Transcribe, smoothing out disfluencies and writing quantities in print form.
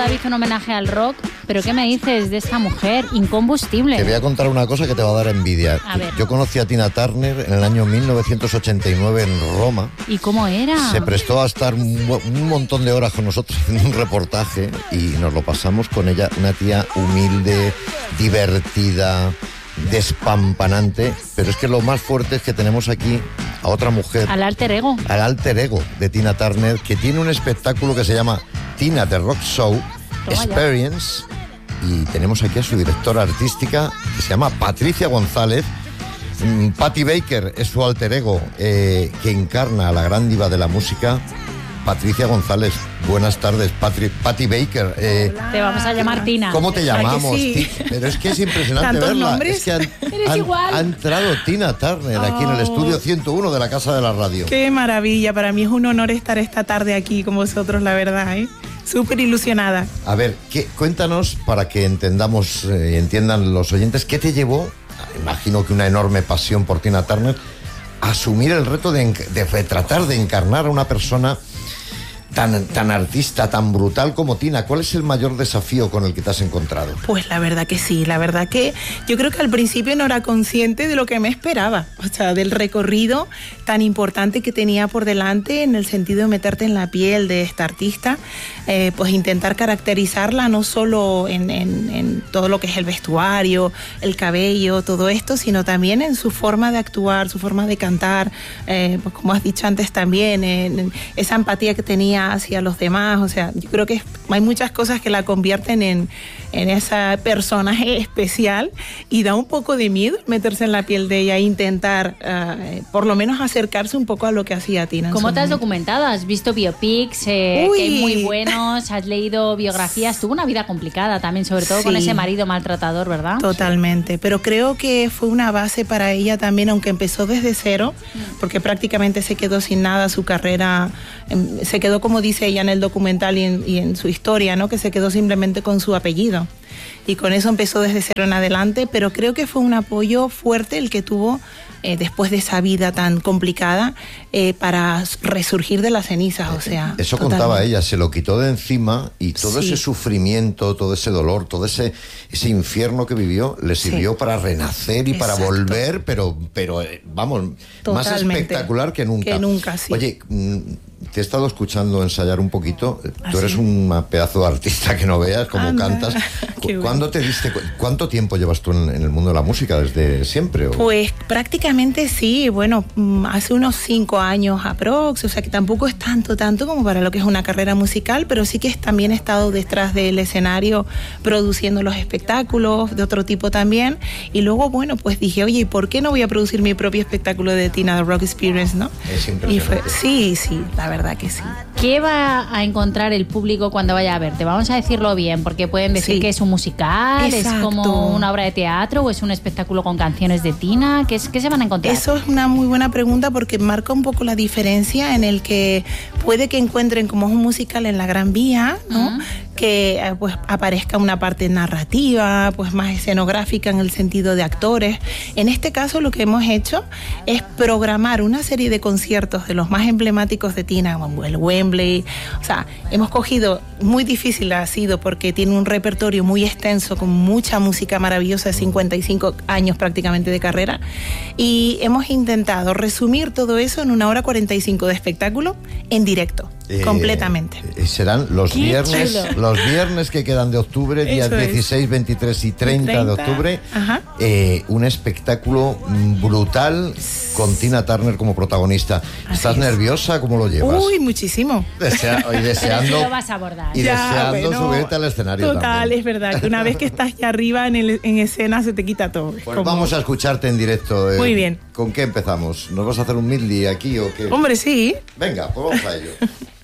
David un homenaje al rock, pero ¿qué me dices de esta mujer? Incombustible. Te voy a contar una cosa que te va a dar envidia. A ver. Yo conocí a Tina Turner en el año 1989 en Roma. ¿Y cómo era? Se prestó a estar un montón de horas con nosotros en un reportaje y nos lo pasamos con ella. Una tía humilde, divertida, despampanante, pero es que lo más fuerte es que tenemos aquí a otra mujer. Al alter ego. Al alter ego de Tina Turner, que tiene un espectáculo que se llama Tina The Rock Show Experience, y tenemos aquí a su directora artística, que se llama Patricia González. Patti Baker es su alter ego, que encarna a la gran diva de la música, Patricia González. Buenas tardes, Patti Baker. Te vamos a llamar Tina. ¿Cómo te llamamos? Sí? Pero es que es impresionante verla. nombres? Es que Eres igual. ha entrado Tina Turner aquí en el estudio 101 de la Casa de la Radio. Qué maravilla, para mí es un honor estar esta tarde aquí con vosotros, la verdad, ¿eh? Súper ilusionada. A ver, cuéntanos para que entendamos, entiendan los oyentes, ¿qué te llevó, imagino que una enorme pasión por Tina Turner, a asumir el reto de tratar de encarnar a una persona tan artista, tan brutal como Tina? ¿Cuál es el mayor desafío con el que te has encontrado? Pues la verdad que sí, la verdad que yo creo que al principio no era consciente de lo que me esperaba, o sea, del recorrido tan importante que tenía por delante, en el sentido de meterte en la piel de esta artista, pues intentar caracterizarla no solo en todo lo que es el vestuario, el cabello, todo esto, sino también en su forma de actuar, su forma de cantar, pues como has dicho antes también, en esa empatía que tenía hacia los demás. O sea, yo creo que hay muchas cosas que la convierten en ese personaje especial, y da un poco de miedo meterse en la piel de ella e intentar por lo menos acercarse un poco a lo que hacía Tina. ¿Cómo te has documentado? ¿Has visto biopics que hay muy buenos? ¿Has leído biografías? Tuvo una vida complicada también, sobre todo con ese marido maltratador, ¿verdad? Totalmente, pero creo que fue una base para ella también, aunque empezó desde cero, porque prácticamente se quedó sin nada, su carrera se quedó, como dice ella en el documental y en su historia, ¿no? Que se quedó simplemente con su apellido. Y con eso empezó desde cero en adelante, pero creo que fue un apoyo fuerte el que tuvo después de esa vida tan complicada, para resurgir de las cenizas, o sea... Eso totalmente. contaba ella, se lo quitó de encima, y todo ese sufrimiento, todo ese dolor, todo ese infierno que vivió, le sirvió para renacer y para volver, pero vamos, más espectacular que nunca. Que nunca, sí. Oye, te he estado escuchando ensayar un poquito. Tú eres un pedazo de artista que no veas cómo cantas. ¿Cuándo te diste cuánto tiempo llevas tú en el mundo de la música? ¿Desde siempre? ¿O? Pues prácticamente sí, bueno, hace unos 5 años aprox, o sea que tampoco es tanto como para lo que es una carrera musical, pero sí que también he estado detrás del escenario produciendo los espectáculos de otro tipo también, y luego, bueno, pues dije, oye, ¿y por qué no voy a producir mi propio espectáculo de Tina The Rock Experience, no? Es impresionante. Sí, la verdad que sí. ¿Qué va a encontrar el público cuando vaya a verte? Vamos a decirlo bien, porque pueden decir que es un musical, es como una obra de teatro, o es un espectáculo con canciones de Tina. ¿Qué se van a encontrar? Eso es una muy buena pregunta, porque marca un poco la diferencia en el que puede que encuentren como es un musical en la Gran Vía, ¿no? Que pues aparezca una parte narrativa, pues más escenográfica en el sentido de actores. En este caso lo que hemos hecho es programar una serie de conciertos de los más emblemáticos de Tina, como el Wembley. O sea, hemos cogido, muy difícil ha sido porque tiene un repertorio muy extenso con mucha música maravillosa, 55 años prácticamente de carrera, y hemos intentado resumir todo eso en 1 hora 45 de espectáculo en directo, completamente. Serán los viernes que quedan de octubre, días 16, 23 y 30 de octubre. Un espectáculo brutal con Tina Turner como protagonista. ¿Estás nerviosa? ¿Cómo lo llevas? Uy, muchísimo. Deseando, lo vas a abordar. Y deseando subirte al escenario. Total, también. es verdad que una vez que estás ya arriba en escena se te quita todo. Pues vamos a escucharte en directo. Muy bien. ¿Con qué empezamos? ¿Nos vas a hacer un medley aquí o qué? Hombre, sí. Venga, pues vamos a ello.